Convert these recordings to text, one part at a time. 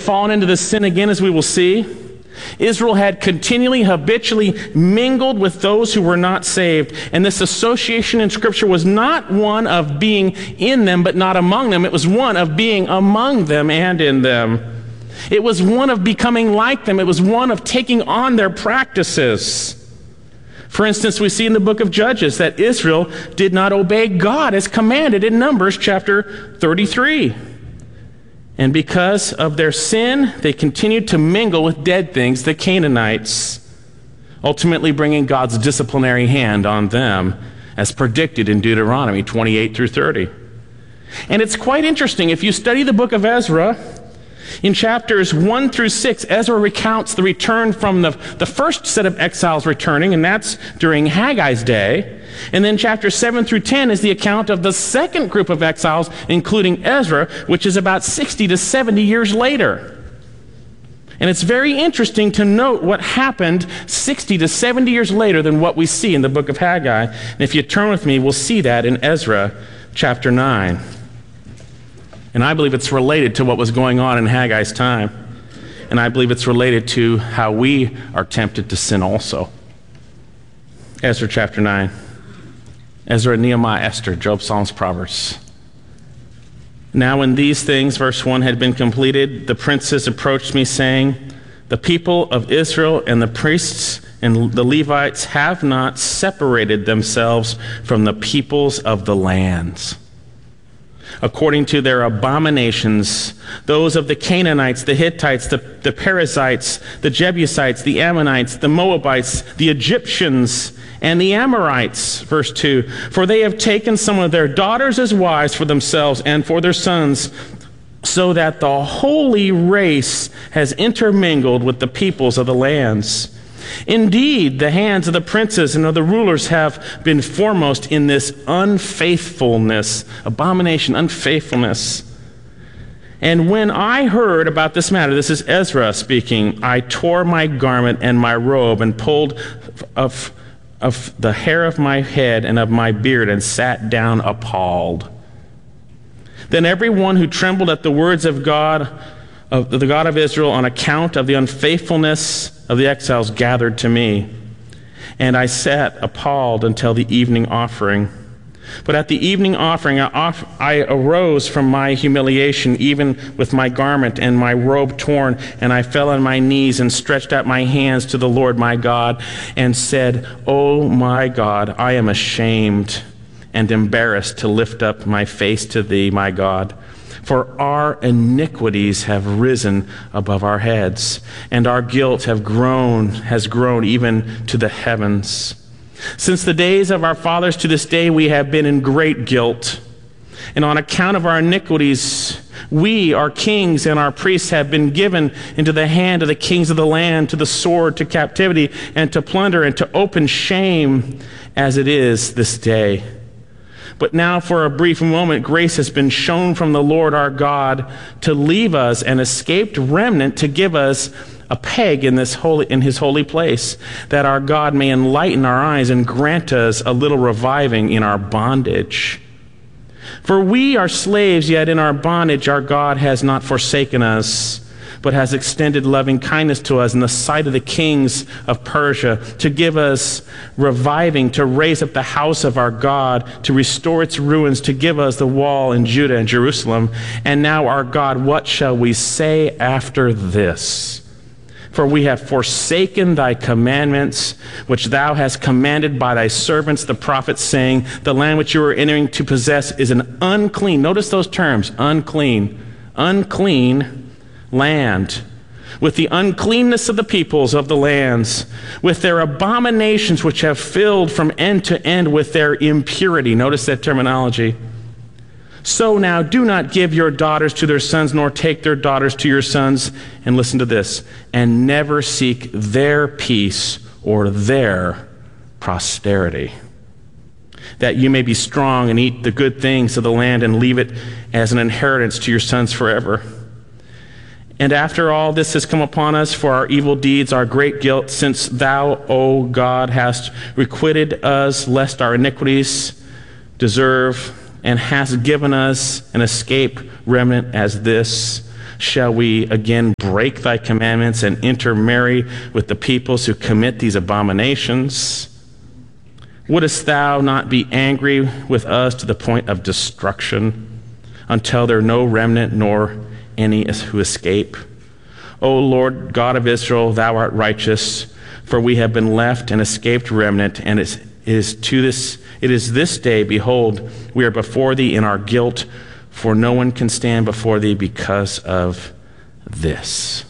fallen into this sin again, as we will see. Israel had continually, habitually mingled with those who were not saved. And this association in Scripture was not one of being in them, but not among them. It was one of being among them and in them. It was one of becoming like them. It was one of taking on their practices. For instance, we see in the book of Judges that Israel did not obey God as commanded in Numbers chapter 33. And because of their sin, they continued to mingle with dead things, the Canaanites, ultimately bringing God's disciplinary hand on them, as predicted in Deuteronomy 28 through 30. And it's quite interesting. If you study the book of Ezra, in chapters 1 through 6, Ezra recounts the return from the first set of exiles returning, and that's during Haggai's day. And then chapters 7 through 10 is the account of the second group of exiles, including Ezra, which is about 60 to 70 years later. And it's very interesting to note what happened 60 to 70 years later than what we see in the book of Haggai. And if you turn with me, we'll see that in Ezra chapter 9. And I believe it's related to what was going on in Haggai's time. And I believe it's related to how we are tempted to sin also. Ezra chapter 9. Ezra, Nehemiah, Esther, Job, Psalms, Proverbs. Now when these things, verse 1, had been completed, the princes approached me, saying, the people of Israel and the priests and the Levites have not separated themselves from the peoples of the lands, according to their abominations, those of the Canaanites, the Hittites, the Perizzites, the Jebusites, the Ammonites, the Moabites, the Egyptians, and the Amorites. Verse 2, for they have taken some of their daughters as wives for themselves and for their sons, so that the holy race has intermingled with the peoples of the lands. Indeed, the hands of the princes and of the rulers have been foremost in this unfaithfulness, abomination, unfaithfulness. And when I heard about this matter, this is Ezra speaking, I tore my garment and my robe and pulled of the hair of my head and of my beard and sat down appalled. Then everyone who trembled at the words of God, of the God of Israel, on account of the unfaithfulness of the exiles, gathered to me. And I sat appalled until the evening offering. But at the evening offering, I arose from my humiliation, even with my garment and my robe torn, and I fell on my knees and stretched out my hands to the Lord my God and said, "Oh my God, I am ashamed and embarrassed to lift up my face to thee, my God. For our iniquities have risen above our heads, and our guilt has grown even to the heavens. Since the days of our fathers to this day we have been in great guilt. And on account of our iniquities, we, our kings and our priests, have been given into the hand of the kings of the land, to the sword, to captivity, and to plunder, and to open shame, as it is this day. But now for a brief moment, grace has been shown from the Lord our God to leave us an escaped remnant, to give us a peg in his holy place, that our God may enlighten our eyes and grant us a little reviving in our bondage. For we are slaves, yet in our bondage our God has not forsaken us, but has extended loving kindness to us in the sight of the kings of Persia, to give us reviving, to raise up the house of our God, to restore its ruins, to give us the wall in Judah and Jerusalem. And now, our God, what shall we say after this? For we have forsaken thy commandments, which thou hast commanded by thy servants the prophets, saying, the land which you are entering to possess is an unclean, notice those terms, unclean land, with the uncleanness of the peoples of the lands, with their abominations which have filled from end to end with their impurity. Notice that terminology. So now do not give your daughters to their sons, nor take their daughters to your sons. And listen to this, and never seek their peace or their prosperity, that you may be strong and eat the good things of the land and leave it as an inheritance to your sons forever. And after all this has come upon us for our evil deeds, our great guilt, since thou, O God, hast requited us, lest our iniquities deserve, and hast given us an escape remnant as this, shall we again break thy commandments and intermarry with the peoples who commit these abominations? Wouldest thou not be angry with us to the point of destruction, until there no remnant nor any who escape? O Lord God of Israel, thou art righteous, for we have been left an escaped remnant, and it is this day, behold, we are before thee in our guilt, for no one can stand before thee because of this.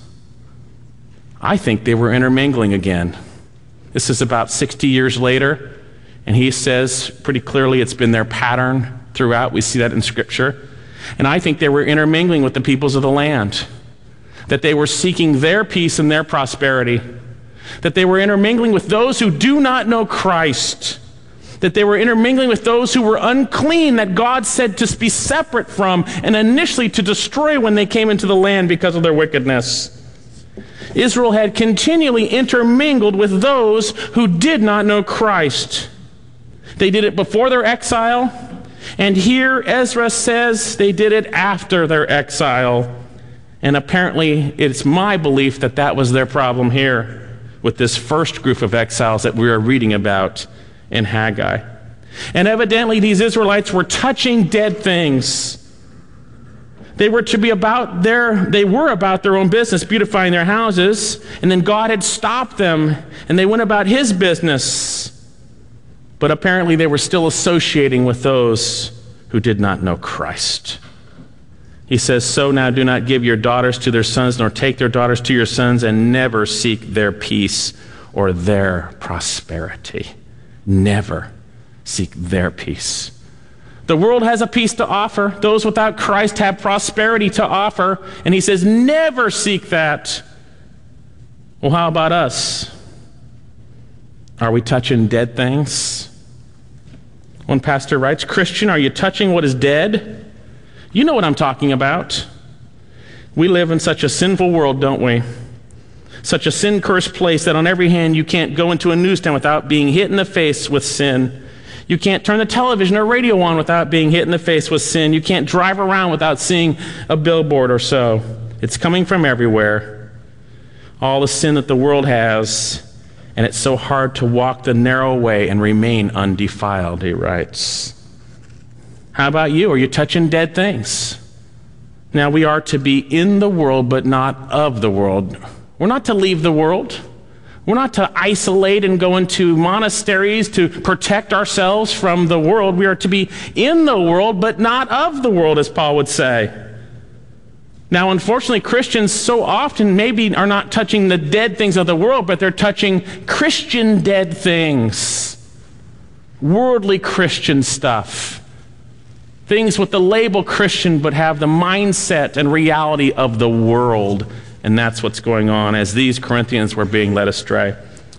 I think they were intermingling again. This is about 60 years later. And he says pretty clearly it's been their pattern throughout. We see that in Scripture. And I think they were intermingling with the peoples of the land, that they were seeking their peace and their prosperity, that they were intermingling with those who do not know Christ, that they were intermingling with those who were unclean, that God said to be separate from and initially to destroy when they came into the land because of their wickedness. Israel had continually intermingled with those who did not know Christ. They did it before their exile, and here Ezra says they did it after their exile. And apparently it's my belief that that was their problem here with this first group of exiles that we are reading about in Haggai. And evidently these Israelites were touching dead things. They were about their own business, beautifying their houses, and then God had stopped them, and they went about his business. But apparently they were still associating with those who did not know Christ. He says, so now do not give your daughters to their sons, nor take their daughters to your sons, and never seek their peace or their prosperity. Never seek their peace. The world has a peace to offer. Those without Christ have prosperity to offer. And he says, never seek that. Well, how about us? Are we touching dead things? One pastor writes, Christian, are you touching what is dead? You know what I'm talking about. We live in such a sinful world, don't we? Such a sin-cursed place that on every hand you can't go into a newsstand without being hit in the face with sin. You can't turn the television or radio on without being hit in the face with sin. You can't drive around without seeing a billboard or so. It's coming from everywhere. All the sin that the world has. And it's so hard to walk the narrow way and remain undefiled, he writes. How about you? Are you touching dead things? Now, we are to be in the world, but not of the world. We're not to leave the world. We're not to isolate and go into monasteries to protect ourselves from the world. We are to be in the world, but not of the world, as Paul would say. Now, unfortunately, Christians so often maybe are not touching the dead things of the world, but they're touching Christian dead things. Worldly Christian stuff. Things with the label Christian, but have the mindset and reality of the world. And that's what's going on as these Corinthians were being led astray.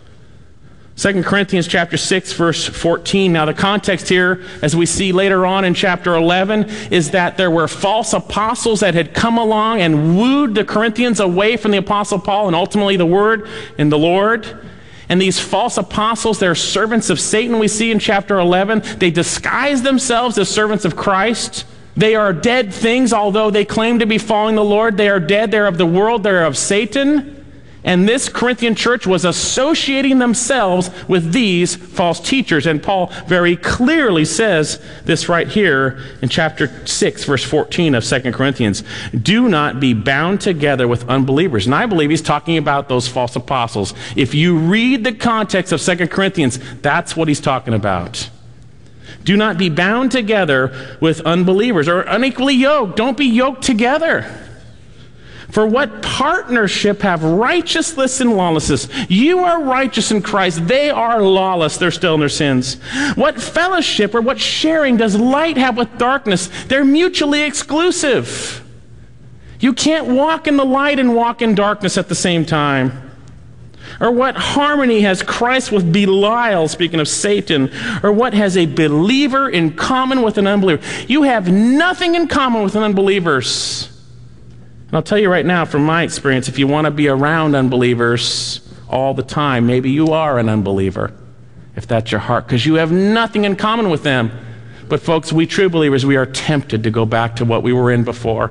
2 Corinthians chapter 6, verse 14. Now the context here, as we see later on in chapter 11, is that there were false apostles that had come along and wooed the Corinthians away from the apostle Paul and ultimately the word and the Lord. And these false apostles, they're servants of Satan, we see in chapter 11. They disguise themselves as servants of Christ. They are dead things, although they claim to be following the Lord. They are dead. They're of the world. They're of Satan. And this Corinthian church was associating themselves with these false teachers. And Paul very clearly says this right here in chapter 6, verse 14 of 2 Corinthians. Do not be bound together with unbelievers. And I believe he's talking about those false apostles. If you read the context of 2 Corinthians, that's what he's talking about. Do not be bound together with unbelievers or unequally yoked. Don't be yoked together. For what partnership have righteousness and lawlessness? You are righteous in Christ. They are lawless. They're still in their sins. What fellowship or what sharing does light have with darkness? They're mutually exclusive. You can't walk in the light and walk in darkness at the same time. Or what harmony has Christ with Belial, speaking of Satan? Or what has a believer in common with an unbeliever? You have nothing in common with unbelievers. And I'll tell you right now, from my experience, if you want to be around unbelievers all the time, maybe you are an unbeliever, if that's your heart, because you have nothing in common with them. But folks, we true believers, we are tempted to go back to what we were in before.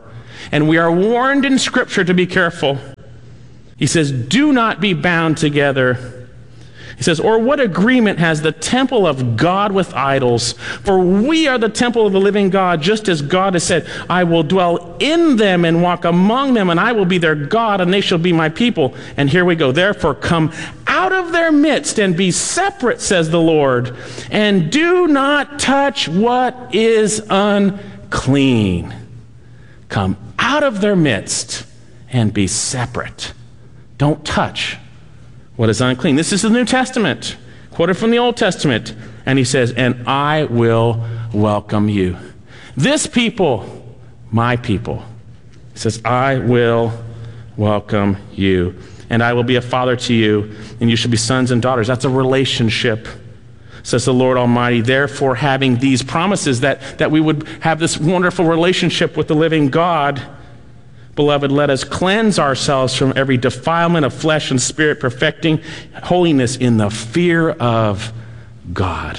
And we are warned in Scripture to be careful. He says, do not be bound together. He says, or what agreement has the temple of God with idols? For we are the temple of the living God, just as God has said, I will dwell in them and walk among them, and I will be their God, and they shall be my people. And here we go. Therefore, come out of their midst and be separate, says the Lord, and do not touch what is unclean. Come out of their midst and be separate. Don't touch what is unclean. This is the New Testament, quoted from the Old Testament. And he says, and I will welcome you. This people, my people. He says, I will welcome you. And I will be a father to you, and you shall be sons and daughters. That's a relationship, says the Lord Almighty. Therefore, having these promises that we would have this wonderful relationship with the living God, beloved, let us cleanse ourselves from every defilement of flesh and spirit, perfecting holiness in the fear of God.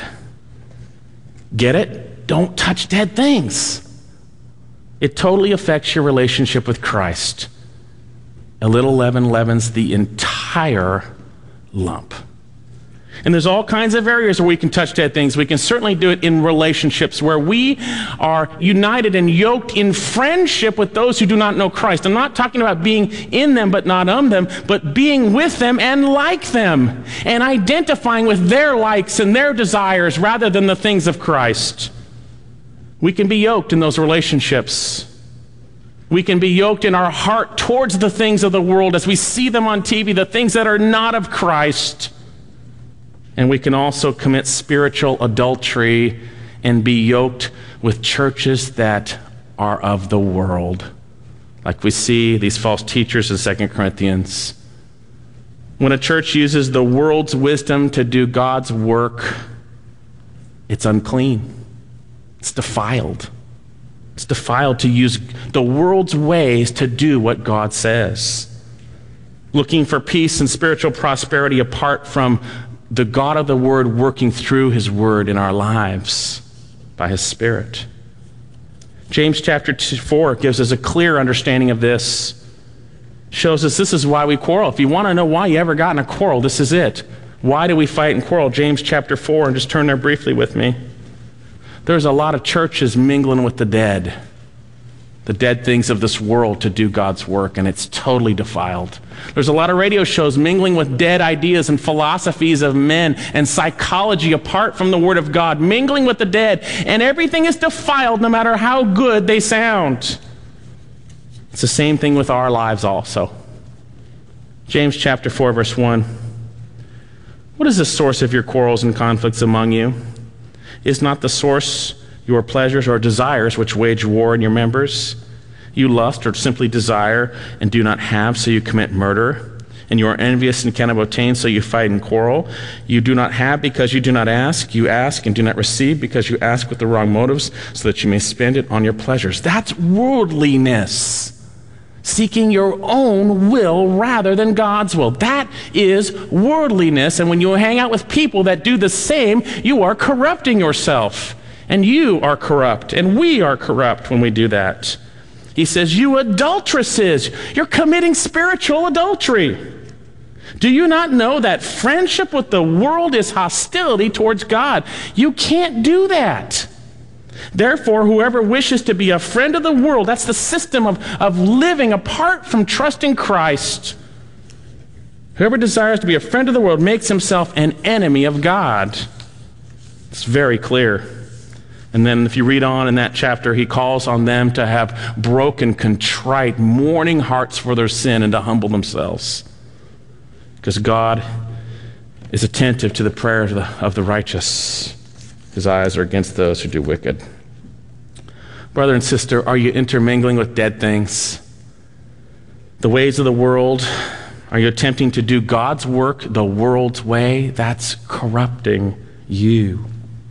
Get it? Don't touch dead things. It totally affects your relationship with Christ. A little leaven leavens the entire lump. And there's all kinds of areas where we can touch dead things. We can certainly do it in relationships where we are united and yoked in friendship with those who do not know Christ. I'm not talking about being in them but not of them, but being with them and like them, and identifying with their likes and their desires rather than the things of Christ. We can be yoked in those relationships. We can be yoked in our heart towards the things of the world as we see them on TV, the things that are not of Christ. And we can also commit spiritual adultery and be yoked with churches that are of the world, like we see these false teachers in 2 Corinthians. When a church uses the world's wisdom to do God's work, it's unclean. It's defiled. It's defiled to use the world's ways to do what God says. Looking for peace and spiritual prosperity apart from the God of the Word working through His Word in our lives by His Spirit. James chapter 4 gives us a clear understanding of this. Shows us this is why we quarrel. If you want to know why you ever got in a quarrel, this is it. Why do we fight and quarrel? James chapter 4, and just turn there briefly with me. There's a lot of churches mingling with the dead things of this world to do God's work, and it's totally defiled. There's a lot of radio shows mingling with dead ideas and philosophies of men and psychology apart from the Word of God, mingling with the dead, and everything is defiled no matter how good they sound. It's the same thing with our lives also. James chapter 4, verse 1. What is the source of your quarrels and conflicts among you? Is not the source your pleasures or desires which wage war in your members? You lust or simply desire and do not have, so you commit murder. And you are envious and cannot obtain, so you fight and quarrel. You do not have because you do not ask. You ask and do not receive because you ask with the wrong motives, so that you may spend it on your pleasures. That's worldliness. Seeking your own will rather than God's will. That is worldliness. And when you hang out with people that do the same, you are corrupting yourself. And you are corrupt, and we are corrupt when we do that. He says, you adulteresses, you're committing spiritual adultery. Do you not know that friendship with the world is hostility towards God? You can't do that. Therefore, whoever wishes to be a friend of the world, that's the system of living apart from trusting Christ. Whoever desires to be a friend of the world makes himself an enemy of God. It's very clear. And then if you read on in that chapter, he calls on them to have broken, contrite, mourning hearts for their sin and to humble themselves. Because God is attentive to the prayers of the righteous. His eyes are against those who do wicked. Brother and sister, are you intermingling with dead things? The ways of the world? Are you attempting to do God's work the world's way? That's corrupting you.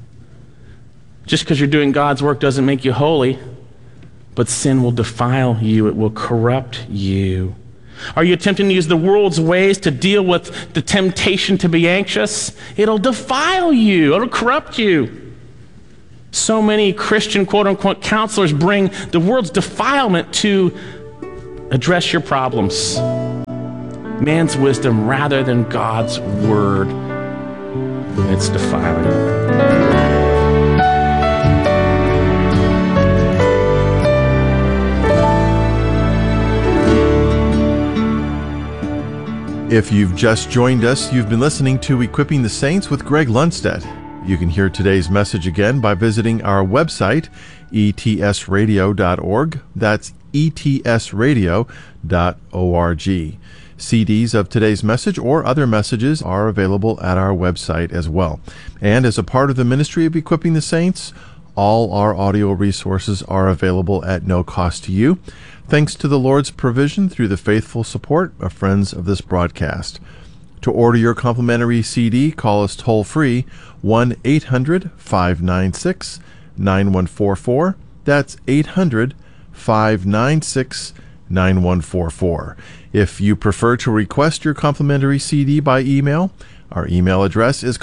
Just because you're doing God's work doesn't make you holy, but sin will defile you. It will corrupt you. Are you attempting to use the world's ways to deal with the temptation to be anxious? It'll defile you. It'll corrupt you. So many Christian quote-unquote counselors bring the world's defilement to address your problems. Man's wisdom rather than God's word. It's defiling. If you've just joined us, you've been listening to Equipping the Saints with Greg Lundstedt. You can hear today's message again by visiting our website, etsradio.org. That's etsradio.org. CDs of today's message or other messages are available at our website as well. And as a part of the ministry of Equipping the Saints, all our audio resources are available at no cost to you, thanks to the Lord's provision through the faithful support of friends of this broadcast. To order your complimentary CD, call us toll-free 1-800-596-9144. That's 800-596-9144. If you prefer to request your complimentary CD by email, our email address is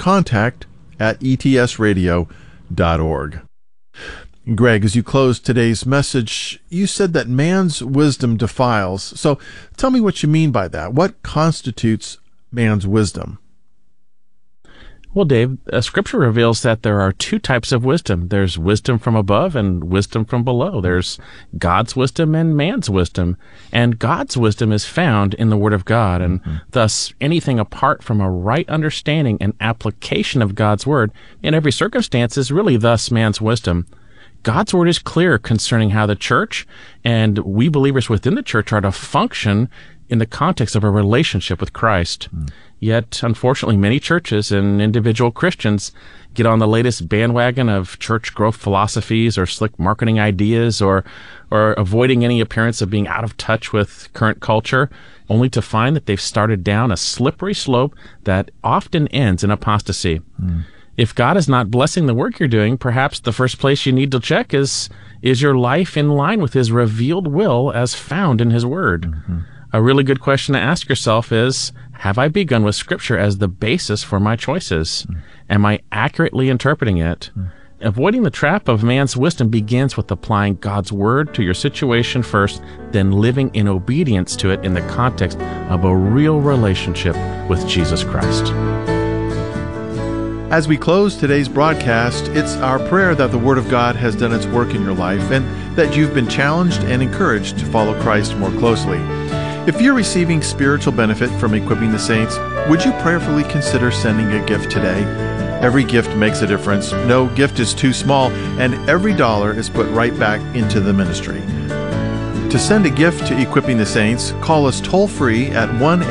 contact@etsradio.org. Greg, as you close today's message, you said that man's wisdom defiles. So tell me what you mean by that. What constitutes man's wisdom? Well, Dave, Scripture reveals that there are two types of wisdom. There's wisdom from above and wisdom from below. There's God's wisdom and man's wisdom. And God's wisdom is found in the Word of God. And thus, anything apart from a right understanding and application of God's Word in every circumstance is really thus man's wisdom. God's Word is clear concerning how the church and we believers within the church are to function in the context of a relationship with Christ. Yet, unfortunately, many churches and individual Christians get on the latest bandwagon of church growth philosophies or slick marketing ideas or avoiding any appearance of being out of touch with current culture, only to find that they've started down a slippery slope that often ends in apostasy. If God is not blessing the work you're doing, perhaps the first place you need to check is your life in line with His revealed will as found in His Word? A really good question to ask yourself is, have I begun with Scripture as the basis for my choices? Am I accurately interpreting it? Avoiding the trap of man's wisdom begins with applying God's Word to your situation first, then living in obedience to it in the context of a real relationship with Jesus Christ. As we close today's broadcast, it's our prayer that the Word of God has done its work in your life and that you've been challenged and encouraged to follow Christ more closely. If you're receiving spiritual benefit from Equipping the Saints, would you prayerfully consider sending a gift today? Every gift makes a difference. No gift is too small, and every dollar is put right back into the ministry. To send a gift to Equipping the Saints, call us toll-free at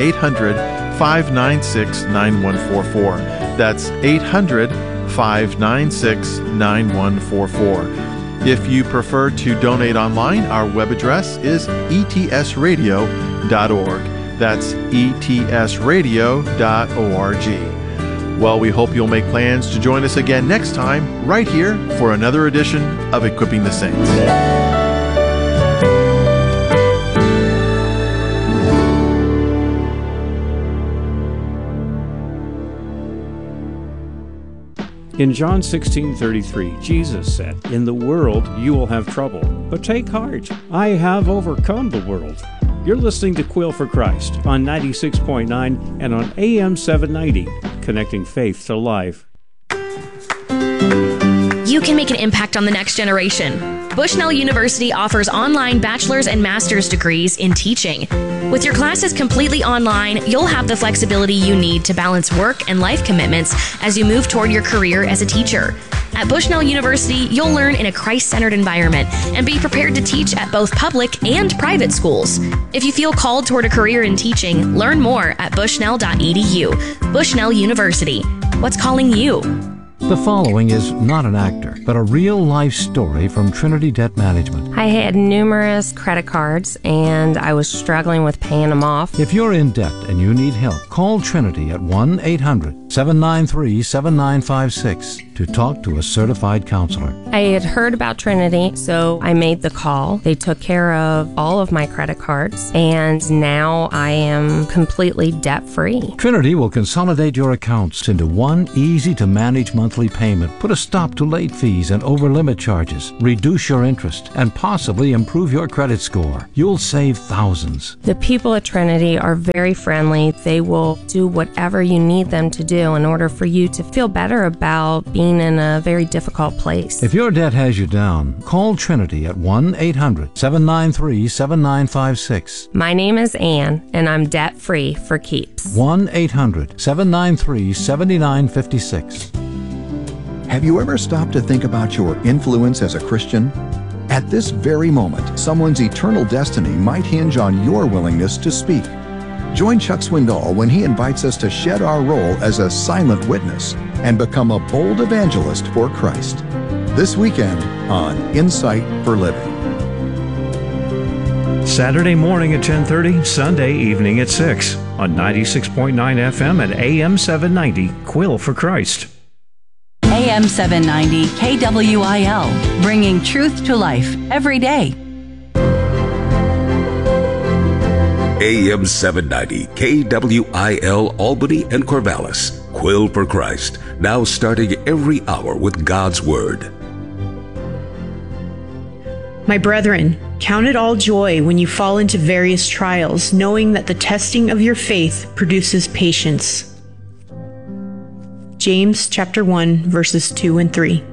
1-800-596-9144. That's 800-596-9144. If you prefer to donate online, our web address is etsradio.org. That's etsradio.org. Well, we hope you'll make plans to join us again next time, right here, for another edition of Equipping the Saints. In John 16:33, Jesus said, "In the world you will have trouble, but take heart, I have overcome the world." You're listening to Quill for Christ on 96.9 and on AM 790, connecting faith to life. You can make an impact on the next generation. Bushnell University offers online bachelor's and master's degrees in teaching. With your classes completely online, you'll have the flexibility you need to balance work and life commitments as you move toward your career as a teacher. At Bushnell University, you'll learn in a Christ-centered environment and be prepared to teach at both public and private schools. If you feel called toward a career in teaching, learn more at bushnell.edu. Bushnell University. What's calling you? The following is not an actor, but a real-life story from Trinity Debt Management. I had numerous credit cards, and I was struggling with paying them off. If you're in debt and you need help, call Trinity at 1-800-793-7956. to talk to a certified counselor. I had heard about Trinity, so I made the call. They took care of all of my credit cards, and now I am completely debt-free. Trinity will consolidate your accounts into one easy-to-manage monthly payment, put a stop to late fees and over-limit charges, reduce your interest, and possibly improve your credit score. You'll save thousands. The people at Trinity are very friendly. They will do whatever you need them to do in order for you to feel better about being in a very difficult place. If your debt has you down, call Trinity at 1-800-793-7956. My name is Ann, and I'm debt-free for keeps. 1-800-793-7956. Have you ever stopped to think about your influence as a Christian? At this very moment, someone's eternal destiny might hinge on your willingness to speak. Join Chuck Swindoll when he invites us to shed our role as a silent witness and become a bold evangelist for Christ. This weekend on Insight for Living. Saturday morning at 10:30, Sunday evening at 6 on 96.9 FM and AM 790, Quill for Christ. AM 790 KWIL, bringing truth to life every day. AM 790 KWIL Albany and Corvallis, Quill for Christ, now starting every hour with God's Word. My brethren, count it all joy when you fall into various trials, knowing that the testing of your faith produces patience. James chapter 1, verses 2 and 3.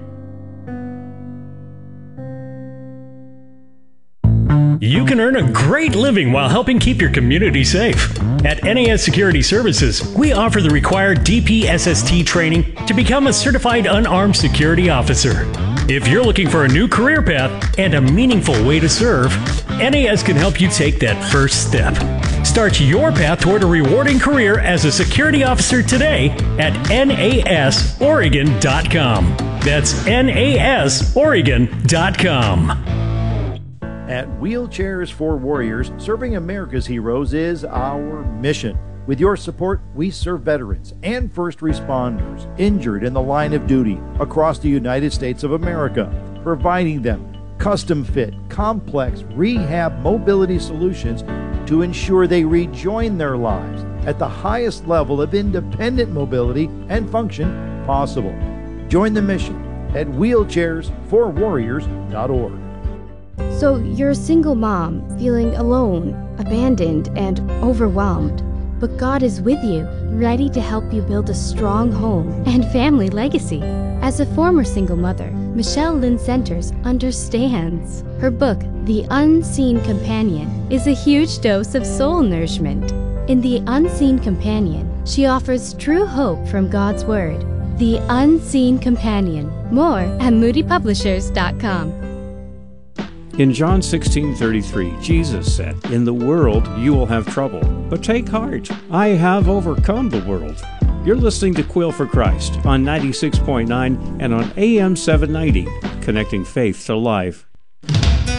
You can earn a great living while helping keep your community safe. At NAS Security Services, we offer the required DPSST training to become a certified unarmed security officer. If you're looking for a new career path and a meaningful way to serve, NAS can help you take that first step. Start your path toward a rewarding career as a security officer today at nasoregon.com. That's nasoregon.com. At Wheelchairs for Warriors, serving America's heroes is our mission. With your support, we serve veterans and first responders injured in the line of duty across the United States of America, providing them custom-fit, complex rehab mobility solutions to ensure they rejoin their lives at the highest level of independent mobility and function possible. Join the mission at wheelchairsforwarriors.org. So you're a single mom, feeling alone, abandoned, and overwhelmed. But God is with you, ready to help you build a strong home and family legacy. As a former single mother, Michelle Lynn Centers understands. Her book, The Unseen Companion, is a huge dose of soul nourishment. In The Unseen Companion, she offers true hope from God's Word. The Unseen Companion. More at moodypublishers.com. In John 16:33, Jesus said, "In the world you will have trouble, but take heart. I have overcome the world." You're listening to Quill for Christ on 96.9 and on AM 790, connecting faith to life.